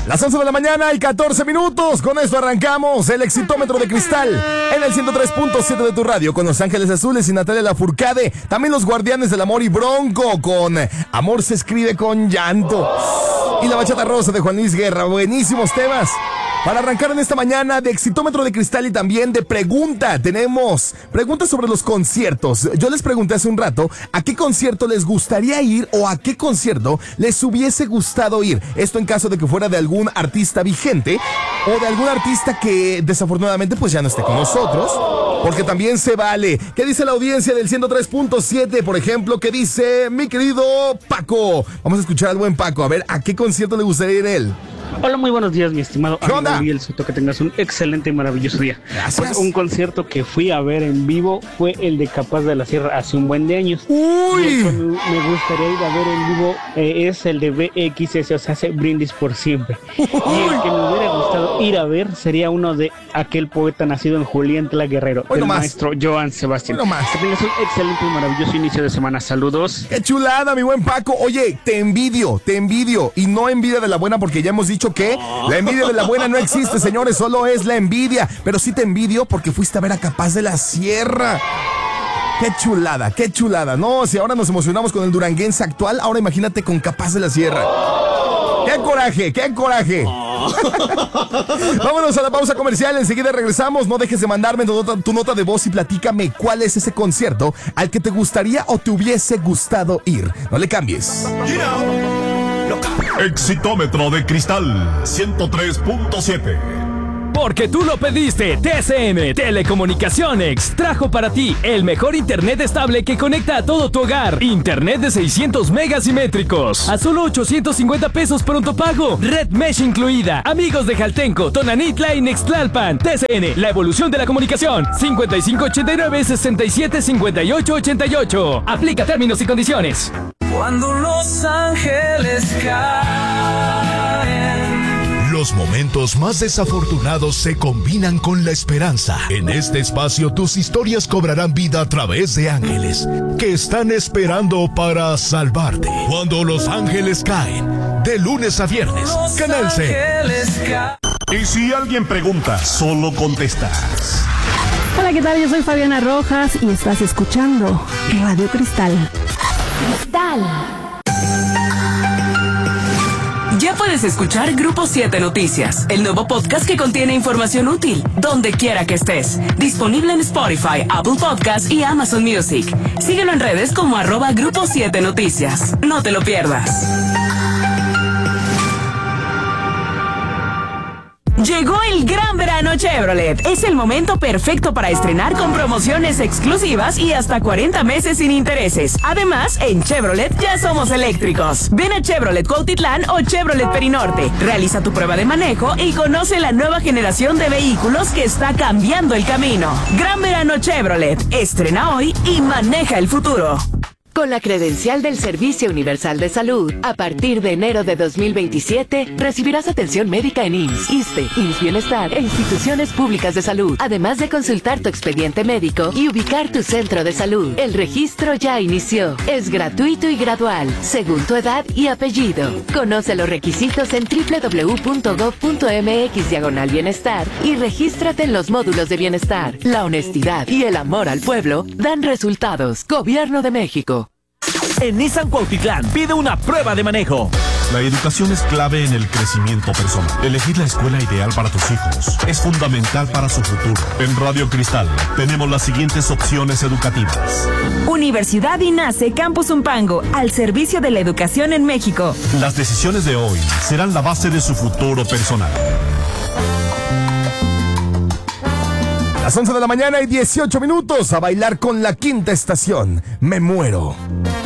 Las 11 de la mañana y 14 minutos. Con esto arrancamos el Exitómetro de Cristal en el 103.7 de tu radio con Los Ángeles Azules y Natalia Lafourcade. También los Guardianes del Amor y Bronco con Amor se escribe con llanto. Y la Bachata Rosa de Juan Luis Guerra. Buenísimos temas para arrancar en esta mañana de Exitómetro de Cristal y también de pregunta. Tenemos preguntas sobre los conciertos. Yo les pregunté hace un rato a qué concierto les gustaría ir o a qué concierto les hubiese gustado ir. Esto en caso de que fuera de algún artista vigente o de algún artista que desafortunadamente pues ya no esté con nosotros, porque también se vale. ¿Qué dice la audiencia del 103.7, por ejemplo? ¿Qué dice mi querido Paco? Vamos a escuchar al buen Paco, a ver a qué concierto le gustaría ir él. Hola, muy buenos días, mi estimado ¿Qué onda? Miguel Soto, que tengas un excelente y maravilloso día. Gracias. Pues un concierto que fui a ver en vivo fue el de Capaz de la Sierra hace un buen de años. ¡Uy! Y el que me gustaría ir a ver en vivo es el de BXS, o sea, hace Brindis por Siempre. Y el que me hubiera gustado ir a ver sería uno de aquel poeta nacido en Julián Tla Guerrero, el maestro Joan Sebastián. Que tengas un excelente y maravilloso inicio de semana. Saludos. ¡Qué chulada, mi buen Paco! Oye, te envidio. Y no envidia de la buena, porque ya hemos dicho que la envidia de la buena no existe, señores, solo es la envidia. Pero sí te envidio porque fuiste a ver a Capaz de la Sierra. ¡Qué chulada, qué chulada! No, si ahora nos emocionamos con el duranguense actual, ahora imagínate con Capaz de la Sierra. ¡Qué coraje, qué coraje! Vámonos a la pausa comercial, enseguida regresamos. No dejes de mandarme tu nota de voz y platícame cuál es ese concierto al que te gustaría o te hubiese gustado ir. No le cambies. Exitómetro de Cristal 103.7. Porque tú lo pediste, TCM Telecomunicaciones trajo para ti el mejor internet estable que conecta a todo tu hogar. Internet de 600 megas simétricos a solo 850 pesos pronto pago. Red Mesh incluida. Amigos de Jaltenco, Tonanitla y Nextlalpan. TCN, la evolución de la comunicación. 5589-675888. Aplica términos y condiciones. Cuando los ángeles caen. Los momentos más desafortunados se combinan con la esperanza. En este espacio tus historias cobrarán vida a través de ángeles que están esperando para salvarte. Cuando los ángeles caen, de lunes a viernes, Canal C. Y si alguien pregunta, solo contestas. Hola, ¿qué tal? Yo soy Fabiana Rojas y estás escuchando Radio Cristal. Cristal. Ya puedes escuchar Grupo 7 Noticias, el nuevo podcast que contiene información útil, donde quiera que estés. Disponible en Spotify, Apple Podcasts y Amazon Music. Síguelo en redes como @Grupo 7 Noticias. No te lo pierdas. Llegó el gran verano Chevrolet. Es el momento perfecto para estrenar con promociones exclusivas y hasta 40 meses sin intereses. Además, en Chevrolet ya somos eléctricos. Ven a Chevrolet Cuautitlán o Chevrolet Perinorte. Realiza tu prueba de manejo y conoce la nueva generación de vehículos que está cambiando el camino. Gran verano Chevrolet. Estrena hoy y maneja el futuro. Con la credencial del Servicio Universal de Salud, a partir de enero de 2027, recibirás atención médica en IMSS, ISSSTE, IMSS Bienestar e instituciones públicas de salud, además de consultar tu expediente médico y ubicar tu centro de salud. El registro ya inició. Es gratuito y gradual, según tu edad y apellido. Conoce los requisitos en www.gov.mx/bienestar y regístrate en los módulos de bienestar. La honestidad y el amor al pueblo dan resultados. Gobierno de México. En Nissan Cuautitlán pide una prueba de manejo. La educación es clave en el crecimiento personal. Elegir la escuela ideal para tus hijos es fundamental para su futuro. En Radio Cristal tenemos las siguientes opciones educativas. Universidad INACE Campus Umpango, al servicio de la educación en México. Las decisiones de hoy serán la base de su futuro personal. Las 11 de la mañana y 18 minutos a bailar con la quinta estación. Me muero.